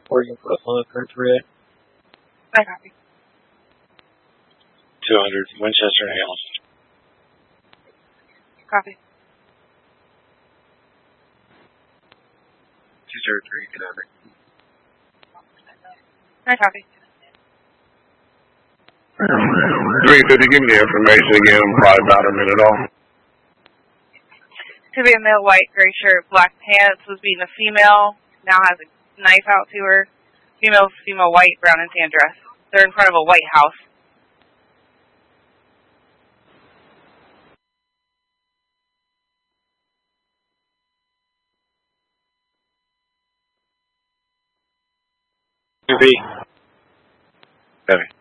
reporting for us on the current 3A. I copy. 200, Winchester and Hamilton. Copy. 203, get over. I copy. 350, give me the information again. I'm probably about a minute off. To be a male, white, gray shirt, black pants, was being a female, now has a knife out to her. Female, white, brown, and tan dress. They're in front of a white house. Heavy.